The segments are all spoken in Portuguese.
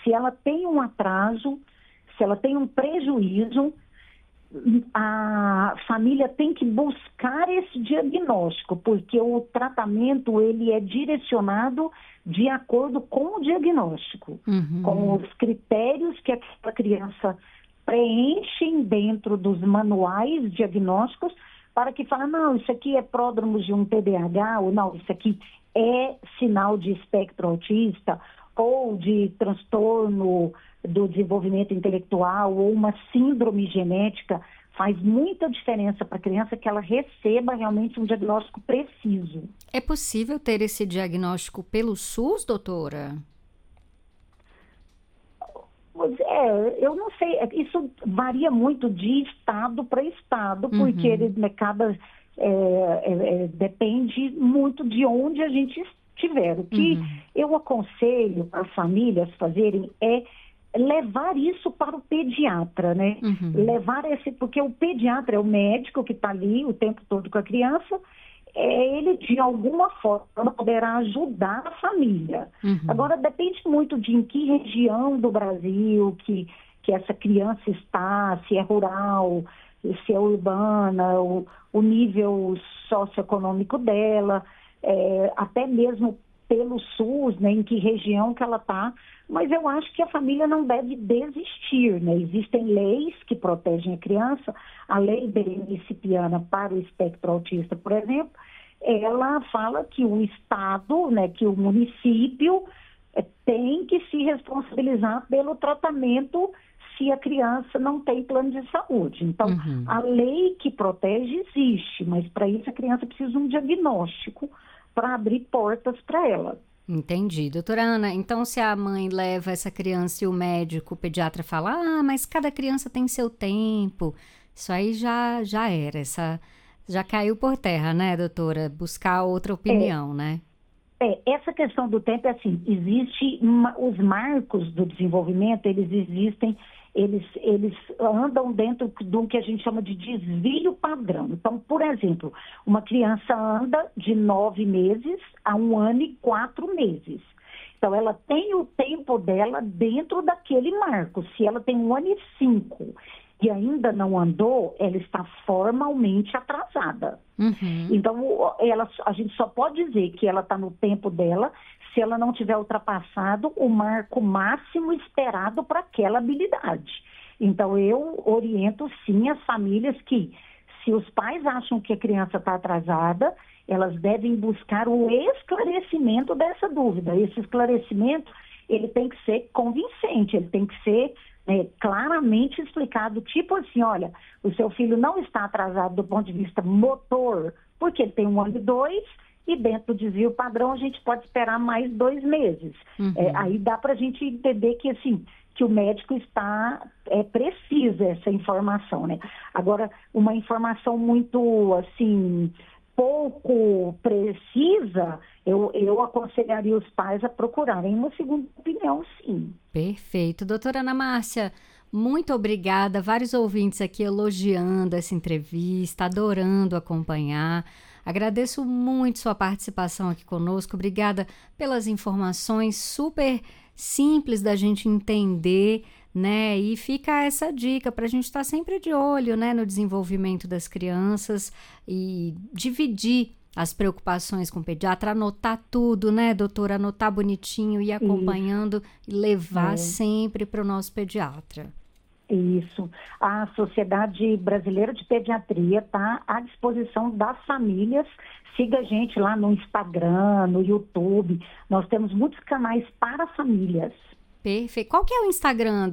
Se ela tem um atraso, se ela tem um prejuízo, a família tem que buscar esse diagnóstico, porque o tratamento ele é direcionado de acordo com o diagnóstico, com os critérios que a criança preenche dentro dos manuais diagnósticos, para que fale, não, isso aqui é pródromo de um TDAH, ou não, isso aqui é sinal de espectro autista, ou de transtorno do desenvolvimento intelectual, ou uma síndrome genética. Faz muita diferença para a criança que ela receba realmente um diagnóstico preciso. É possível ter esse diagnóstico pelo SUS, doutora? Pois é, eu não sei, isso varia muito de estado para estado, porque depende muito de onde a gente estiver. O que eu aconselho as famílias fazerem é levar isso para o pediatra, né? Porque o pediatra é o médico que está ali o tempo todo com a criança, ele de alguma forma poderá ajudar a família. Agora, depende muito de em que região do Brasil que essa criança está, se é rural, se é urbana, o nível socioeconômico dela, até mesmo pelo SUS, né, em que região que ela está, mas eu acho que a família não deve desistir, né? Existem leis que protegem a criança, a lei Berenice-Piana para o espectro autista, por exemplo, ela fala que o Estado, né, que o município tem que se responsabilizar pelo tratamento se a criança não tem plano de saúde. Então, a lei que protege existe, mas para isso a criança precisa de um diagnóstico para abrir portas para ela. Entendi. Doutora Ana, então se a mãe leva essa criança e o médico, o pediatra fala, mas cada criança tem seu tempo, isso aí já era, já caiu por terra, né, doutora? Buscar outra opinião, né? Essa questão do tempo é assim, os marcos do desenvolvimento, eles existem, eles andam dentro do que a gente chama de desvio padrão. Então, por exemplo, uma criança anda de 9 meses a 1 ano e 4 meses. Então, ela tem o tempo dela dentro daquele marco. Se ela tem 1 ano e 5 e ainda não andou, ela está formalmente atrasada. Então, a gente só pode dizer que ela está no tempo dela se ela não tiver ultrapassado o marco máximo esperado para aquela habilidade. Então, eu oriento, sim, as famílias que, se os pais acham que a criança está atrasada, elas devem buscar o esclarecimento dessa dúvida. Esse esclarecimento, ele tem que ser convincente, ele tem que ser claramente explicado, tipo assim, olha, o seu filho não está atrasado do ponto de vista motor, porque ele tem 1 ano e 2, e dentro do desvio padrão a gente pode esperar mais 2 meses. Aí dá para a gente entender que, assim, que o médico precisa essa informação, né? Agora, uma informação muito, assim, pouco precisa, eu aconselharia os pais a procurarem uma segunda opinião, sim. Perfeito. Doutora Ana Márcia, muito obrigada. Vários ouvintes aqui elogiando essa entrevista, adorando acompanhar. Agradeço muito sua participação aqui conosco. Obrigada pelas informações super simples da gente entender, né? E fica essa dica para a gente estar sempre de olho, né, no desenvolvimento das crianças e dividir as preocupações com o pediatra, anotar tudo, né, doutora? Anotar bonitinho, ir acompanhando e levar sempre para o nosso pediatra. Isso. A Sociedade Brasileira de Pediatria está à disposição das famílias. Siga a gente lá no Instagram, no YouTube. Nós temos muitos canais para famílias. Perfeito. Qual que é o Instagram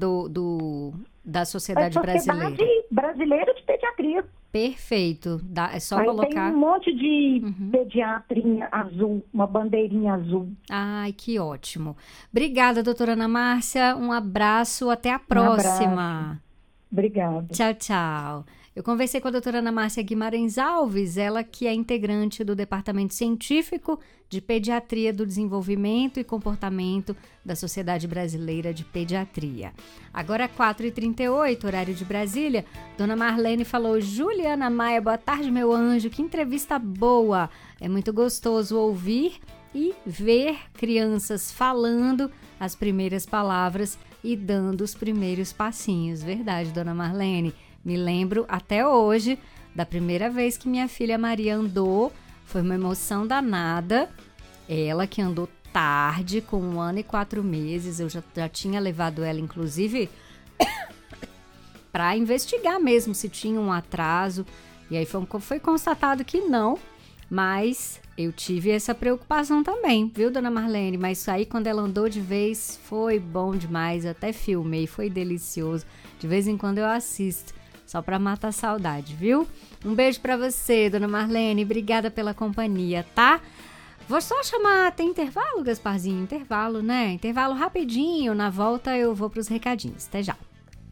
da Sociedade Brasileira? Sociedade Brasileira de Pediatria. Perfeito. É só aí colocar... Tem um monte de pediatrinha azul, uma bandeirinha azul. Ai, que ótimo. Obrigada, doutora Ana Márcia. Um abraço. Até a próxima. Obrigada. Tchau, tchau. Eu conversei com a doutora Ana Márcia Guimarães Alves, ela que é integrante do Departamento Científico de Pediatria do Desenvolvimento e Comportamento da Sociedade Brasileira de Pediatria. Agora 4h38, horário de Brasília. Dona Marlene falou, Juliana Maia, boa tarde, meu anjo, que entrevista boa. É muito gostoso ouvir e ver crianças falando as primeiras palavras e dando os primeiros passinhos. Verdade, dona Marlene. Me lembro até hoje da primeira vez que minha filha Maria andou. Foi uma emoção danada. Ela que andou tarde, com 1 ano e 4 meses. Eu já tinha levado ela, inclusive, para investigar mesmo se tinha um atraso. E aí foi constatado que não, mas eu tive essa preocupação também, viu, dona Marlene? Mas aí, quando ela andou de vez, foi bom demais. Eu até filmei, foi delicioso. De vez em quando eu assisto, só para matar a saudade, viu? Um beijo para você, dona Marlene. Obrigada pela companhia, tá? Vou só chamar... Tem intervalo, Gasparzinho? Intervalo, né? Intervalo rapidinho. Na volta eu vou para os recadinhos. Até já.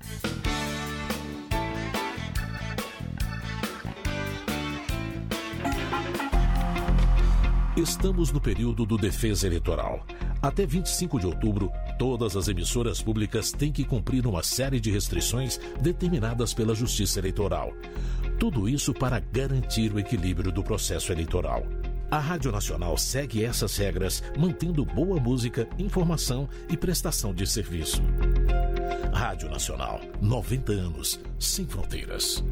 Estamos no período do Defesa Eleitoral. Até 25 de outubro, todas as emissoras públicas têm que cumprir uma série de restrições determinadas pela Justiça Eleitoral. Tudo isso para garantir o equilíbrio do processo eleitoral. A Rádio Nacional segue essas regras, mantendo boa música, informação e prestação de serviço. Rádio Nacional, 90 anos, sem fronteiras.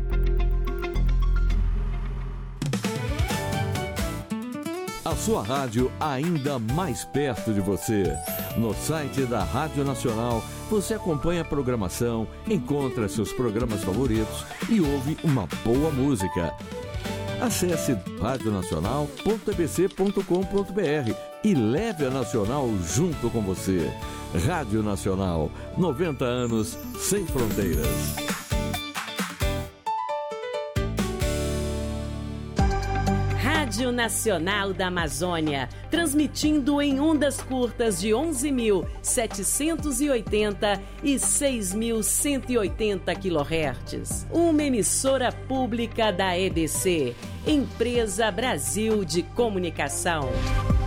A sua rádio ainda mais perto de você. No site da Rádio Nacional, você acompanha a programação, encontra seus programas favoritos e ouve uma boa música. Acesse radionacional.tbc.com.br e leve a Nacional junto com você. Rádio Nacional, 90 anos sem fronteiras. Rádio Nacional da Amazônia, transmitindo em ondas curtas de 11.780 e 6.180 kHz. Uma emissora pública da EBC, Empresa Brasil de Comunicação.